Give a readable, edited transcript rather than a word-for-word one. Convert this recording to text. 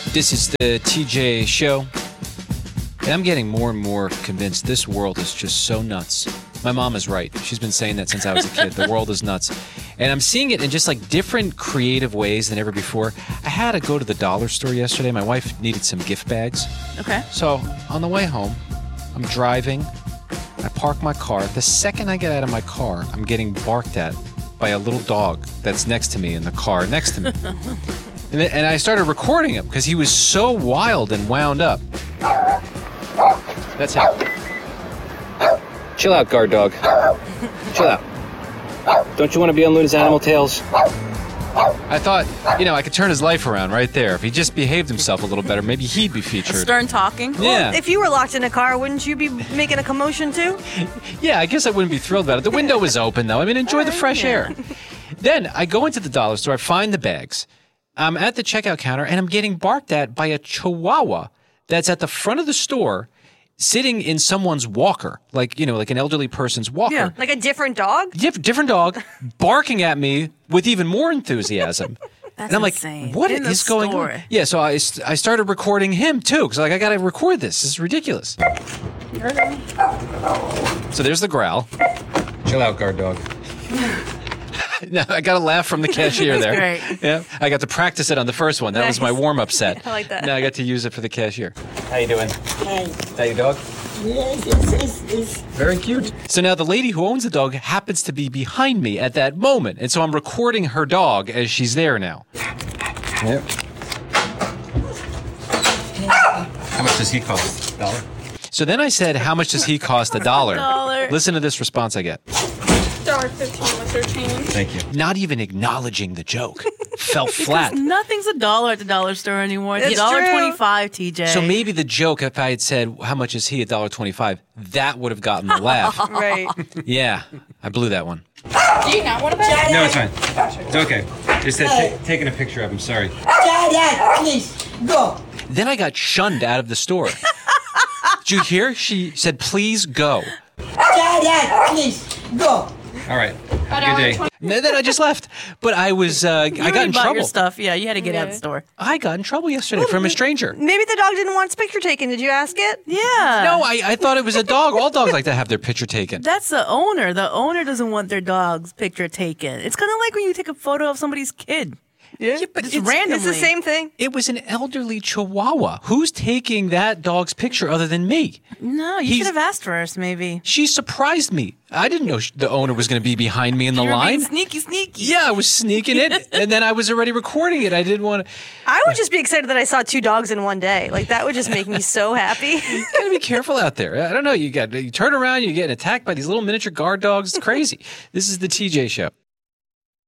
This is the TJ Show, and I'm getting more and more convinced this world is just so nuts. My mom is right. She's been saying that since I was a kid. The world is nuts. And I'm seeing it in just like different creative ways than ever before. I had to go to the dollar store yesterday. My wife needed some gift bags. Okay. So on the way home, I'm driving. I park my car. The second I get out of my car, I'm getting barked at by a little dog that's next to me in the car next to me. And I started recording him because he was so wild and wound up. That's how. Chill out, guard dog. Chill out. Don't you want to be on Luna's Animal Tales? I thought, I could turn his life around right there. If he just behaved himself a little better, maybe he'd be featured. Stern talking. Yeah. Well, if you were locked in a car, wouldn't you be making a commotion too? Yeah, I guess I wouldn't be thrilled about it. The window was open, though. I mean, enjoy the fresh air. Then I go into the dollar store. I find the bags. I'm at the checkout counter, and I'm getting barked at by a chihuahua that's at the front of the store sitting in someone's walker, like an elderly person's walker. Yeah. Like a different dog? Different dog barking at me with even more enthusiasm. That's And I'm insane. like, what In the is going store. on? Yeah, so I started recording him, too, because I got to record this. This is ridiculous. So there's the growl. Chill out, guard dog. No, I got a laugh from the cashier there. Great. Yeah, I got to practice it on the first one. That was my Nice. warm-up set. I like that. Now I got to use it for the cashier. How you doing? Hi. That your dog? Yes. Very cute. So now the lady who owns the dog happens to be behind me at that moment, and so I'm recording her dog as she's there now. Yep. How much does he cost? $1? So then I said, how much does he cost? $1. $1. Listen to this response I get. $1.15 with your change. Thank you. Not even acknowledging the joke. Fell flat. Nothing's $1 at the dollar store anymore. It's It's $1.25, TJ. So maybe the joke, if I had said, how much is he, $1.25, that would have gotten the laugh. Right. Yeah, I blew that one. Do you not want to bet? No, it's fine. It's okay. Just taking a picture of him, sorry. Dada, please, go. Then I got shunned out of the store. Did you hear? She said, please go. Dada, please, go. All right. Have a good day. And then I just left. But I was, I got in bought your trouble. stuff. Yeah, you had to get out of the store. I got in trouble yesterday from a stranger. Maybe the dog didn't want its picture taken. Did you ask it? Yeah. No, I thought it was a dog. All dogs like to have their picture taken. That's the owner. The owner doesn't want their dog's picture taken. It's kind of like when you take a photo of somebody's kid. Yeah, but Just randomly. It's the same thing. It was an elderly chihuahua. Who's taking that dog's picture other than me? No, you He's- should have asked first, maybe. She surprised me. I didn't know the owner was going to be behind me in the You were line. being sneaky. Yeah, I was sneaking it, and then I was already recording it. I didn't want to. I would just be excited that I saw 2 dogs in one day. Like, that would just make me so happy. You gotta be careful out there. I don't know. You turn around, you're getting attacked by these little miniature guard dogs. It's crazy. This is the TJ Show.